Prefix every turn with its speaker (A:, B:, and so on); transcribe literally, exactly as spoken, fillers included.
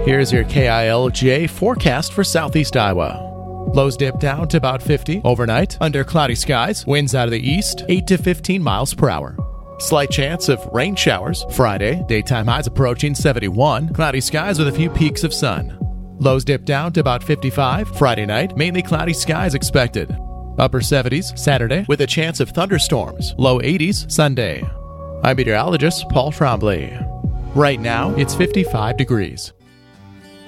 A: Here's your K I L J forecast for southeast Iowa. Lows dip down to about fifty overnight. Under cloudy skies, winds out of the east, eight to fifteen miles per hour. Slight chance of rain showers. Friday, daytime highs approaching seventy-one. Cloudy skies with a few peaks of sun. Lows dip down to about fifty-five. Friday night, mainly cloudy skies expected. Upper seventies Saturday with a chance of thunderstorms. Low eighties Sunday. I'm meteorologist Paul Trombley. Right now, it's fifty-five degrees.